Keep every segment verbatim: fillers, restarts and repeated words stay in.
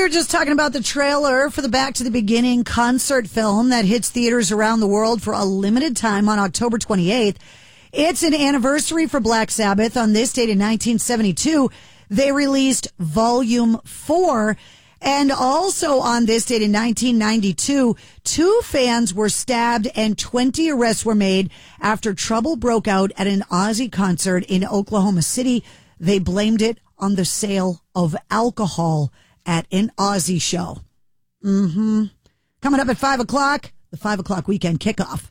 were just talking about the trailer for the Back to the Beginning concert film that hits theaters around the world for a limited time on October twenty-eighth. It's an anniversary for Black Sabbath. On this date in nineteen seventy-two, they released Volume four. And also on this date in nineteen ninety-two, two fans were stabbed and twenty arrests were made after trouble broke out at an Ozzy concert in Oklahoma City. They blamed it on the sale of alcohol at an Ozzy show. Mm-hmm. Coming up at five o'clock, the five o'clock weekend kickoff.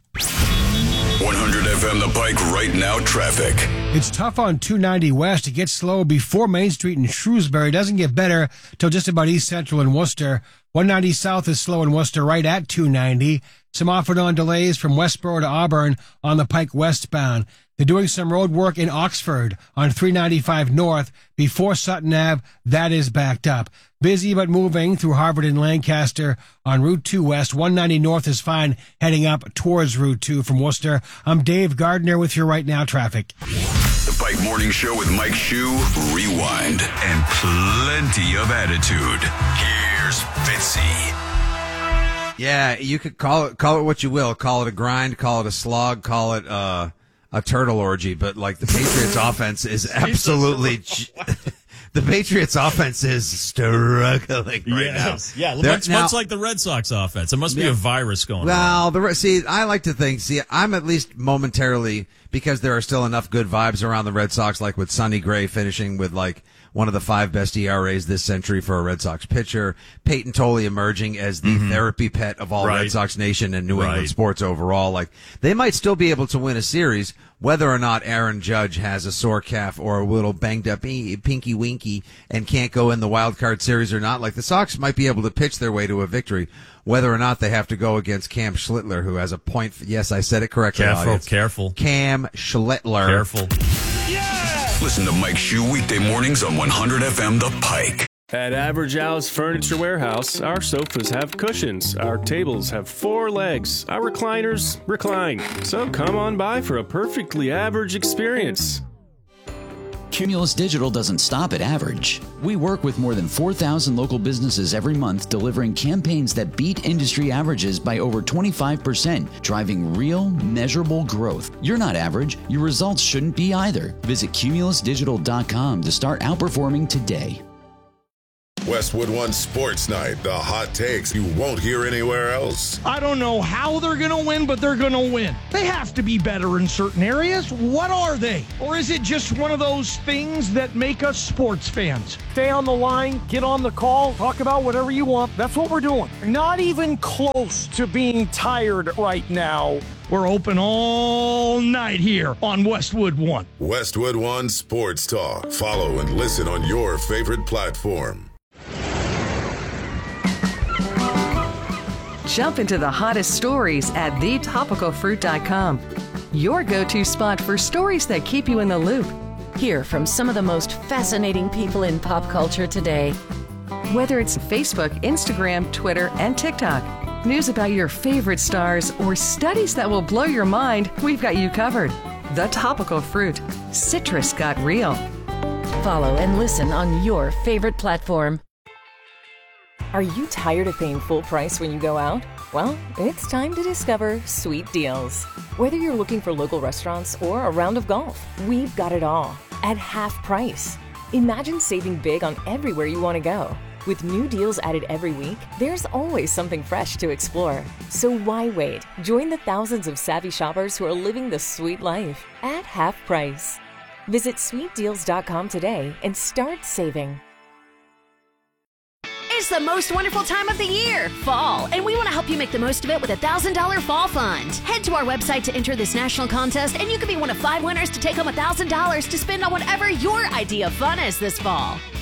one hundred F M The Pike right now traffic. It's tough on two ninety West. It gets slow before Main Street in Shrewsbury. It doesn't get better till just about East Central in Worcester. one ninety South is slow in Worcester right at two ninety. Some off and on delays from Westboro to Auburn on the Pike westbound. They're doing some road work in Oxford on three ninety-five North before Sutton Avenue. That is backed up. Busy but moving through Harvard and Lancaster on Route two West. one ninety North is fine heading up towards Route two from Worcester. I'm Dave Gardner with your Right Now traffic. The Pike Morning Show with Mike Shue, Rewind, and plenty of attitude. Here's Fitzy. Yeah, you could call it call it what you will. Call it a grind, call it a slog, call it uh, a turtle orgy. But like the Patriots' offense is absolutely the Patriots' offense is struggling right yes. now. Yeah, much, now, much like the Red Sox offense. It must be yeah. a virus going well, on. Well, see, I like to think. See, I'm at least momentarily because there are still enough good vibes around the Red Sox, like with Sonny Gray finishing with like one of the five best E R As this century for a Red Sox pitcher. Peyton Tolley emerging as the mm-hmm. therapy pet of all right. Red Sox nation and New England right. sports overall. Like, they might still be able to win a series, whether or not Aaron Judge has a sore calf or a little banged up pinky winky and can't go in the wild card series or not. Like, the Sox might be able to pitch their way to a victory, whether or not they have to go against Cam Schlittler, who has a point. For, yes, I said it correctly. Careful, audience. careful. Cam Schlittler. Careful. Listen to Mike Shue weekday mornings on one hundred F M The Pike. At Average Al's Furniture Warehouse, our sofas have cushions, our tables have four legs, our recliners recline. So come on by for a perfectly average experience. Cumulus Digital doesn't stop at average. We work with more than four thousand local businesses every month, delivering campaigns that beat industry averages by over twenty-five percent, driving real, measurable growth. You're not average. Your results shouldn't be either. Visit cumulus digital dot com to start outperforming today. Westwood One Sports Night, the hot takes you won't hear anywhere else. I don't know how they're going to win, but they're going to win. They have to be better in certain areas. What are they? Or is it just one of those things that make us sports fans? Stay on the line, get on the call, talk about whatever you want. That's what we're doing. Not even close to being tired right now. We're open all night here on Westwood One. Westwood One Sports Talk. Follow and listen on your favorite platform. Jump into the hottest stories at the topical fruit dot com. Your go-to spot for stories that keep you in the loop. Hear from some of the most fascinating people in pop culture today. Whether it's Facebook, Instagram, Twitter, and TikTok, news about your favorite stars, or studies that will blow your mind, we've got you covered. The Topical Fruit. Citrus got real. Follow and listen on your favorite platform. Are you tired of paying full price when you go out? Well, it's time to discover Sweet Deals. Whether you're looking for local restaurants or a round of golf, we've got it all at half price. Imagine saving big on everywhere you want to go. With new deals added every week, there's always something fresh to explore. So why wait? Join the thousands of savvy shoppers who are living the sweet life at half price. Visit sweet deals dot com today and start saving. It's the most wonderful time of the year, fall, and we want to help you make the most of it with a one thousand dollars Fall Fund. Head to our website to enter this national contest, and you could be one of five winners to take home one thousand dollars to spend on whatever your idea of fun is this fall.